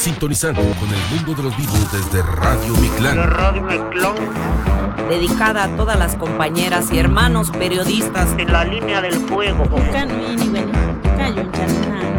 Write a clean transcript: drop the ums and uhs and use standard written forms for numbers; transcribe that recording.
sintonizando con el mundo de los vivos desde Radio Mictlán. La Radio Mictlán, dedicada a todas las compañeras y hermanos periodistas en la línea del fuego.